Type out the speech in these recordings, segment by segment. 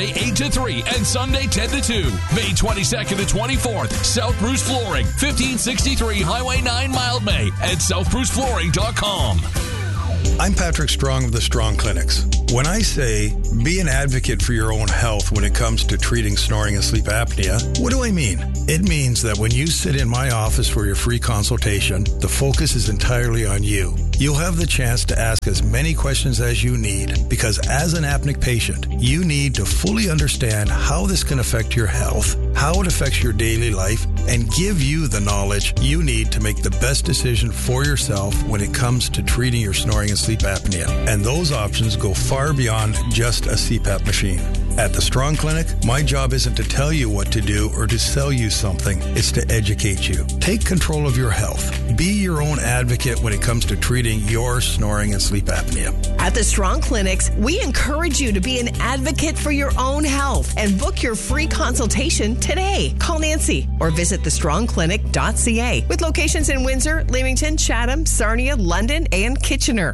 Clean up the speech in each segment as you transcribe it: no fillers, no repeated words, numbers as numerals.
8 to 3 and Sunday 10 to 2. May 22nd to 24th, South Bruce Flooring, 1563 Highway 9, Mildmay, at southbruceflooring.com. I'm Patrick Strong of the Strong Clinics. When I say be an advocate for your own health when it comes to treating snoring and sleep apnea, what do I mean? It means that when you sit in my office for your free consultation, the focus is entirely on you. You'll have the chance to ask as many questions as you need, because as an apneic patient, you need to fully understand how this can affect your health, how it affects your daily life, and give you the knowledge you need to make the best decision for yourself when it comes to treating your snoring and sleep apnea. And those options go far beyond just a CPAP machine. At the Strong Clinic, my job isn't to tell you what to do or to sell you something. It's to educate you. Take control of your health. Be your own advocate when it comes to treating your snoring and sleep apnea. At the Strong Clinics, we encourage you to be an advocate for your own health and book your free consultation today. Call Nancy or visit thestrongclinic.ca with locations in Windsor, Leamington, Chatham, Sarnia, London, and Kitchener.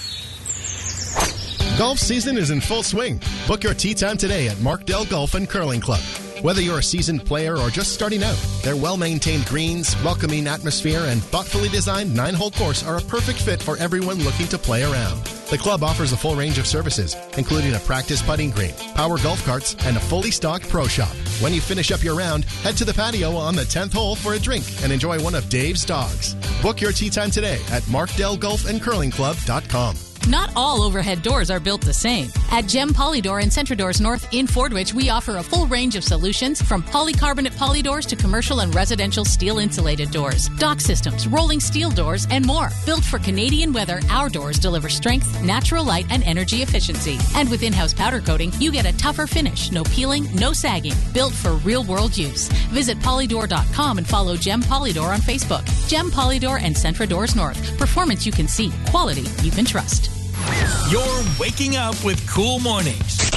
Golf season is in full swing. Book your tee time today at Markdale Golf and Curling Club. Whether you're a seasoned player or just starting out, their well-maintained greens, welcoming atmosphere, and thoughtfully designed 9-hole course are a perfect fit for everyone looking to play around. The club offers a full range of services, including a practice putting green, power golf carts, and a fully stocked pro shop. When you finish up your round, head to the patio on the 10th hole for a drink and enjoy one of Dave's dogs. Book your tee time today at markdalegolfandcurlingclub.com. Not all overhead doors are built the same. At Gem Polydoor and Centradoors North in Fordwich, we offer a full range of solutions from polycarbonate polydoors to commercial and residential steel insulated doors, dock systems, rolling steel doors, and more. Built for Canadian weather, our doors deliver strength, natural light, and energy efficiency. And with in-house powder coating, you get a tougher finish, no peeling, no sagging. Built for real-world use. Visit polydoor.com and follow Gem Polydoor on Facebook. Gem Polydoor and Centradoors North. Performance you can see. Quality you can trust. You're waking up with Cool Mornings.